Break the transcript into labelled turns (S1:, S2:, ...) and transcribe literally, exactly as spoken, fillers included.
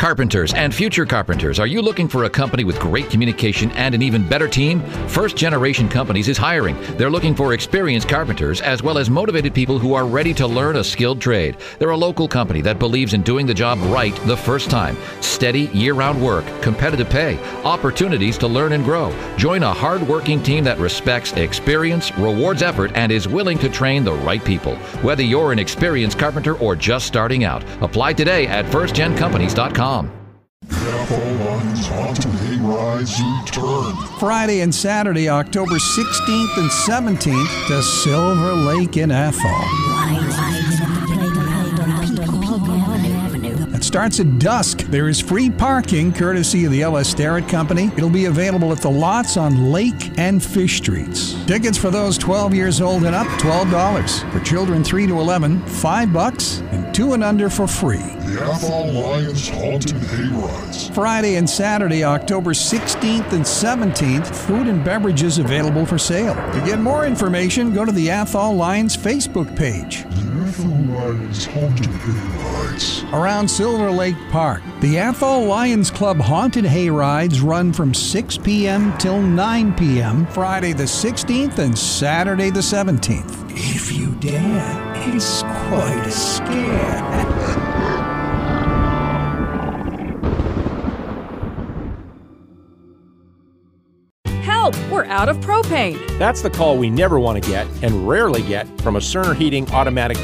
S1: Carpenters and future carpenters, are you looking for a company with great communication and an even better team? First Generation Companies is hiring. They're looking for experienced carpenters as well as motivated people who are ready to learn a skilled trade. They're a local company that believes in doing the job right the first time. Steady, year-round work, competitive pay, opportunities to learn and grow. Join a hard-working team that respects experience, rewards effort, and is willing to train the right people. Whether you're an experienced carpenter or just starting out, apply today at first gen companies dot com.
S2: Athol Lions Haunted Hayrides return
S3: Friday and Saturday, October sixteenth and seventeenth to Silver Lake in Athol. It starts at dusk. There is free parking courtesy of the Ellis Starrett Company. It'll be available at the lots on Lake and Fish Streets. Tickets for those twelve years old and up, twelve dollars. For children three to eleven, five bucks, and two and under for free.
S2: The Athol Lions Haunted Hayrides.
S3: Friday and Saturday, October sixteenth and seventeenth, food and beverages available for sale. To get more information, go to the Athol Lions Facebook page.
S2: The Athol Lions Haunted Hayrides.
S3: Around Silver Lake Park, the Athol Lions Club Haunted Hayrides run from six p.m. till nine p.m. Friday the sixteenth and Saturday the seventeenth. If you dare, it's quite a scare.
S4: Help! We're out of propane.
S5: That's the call we never want to get and rarely get from a Cerner Heating automatic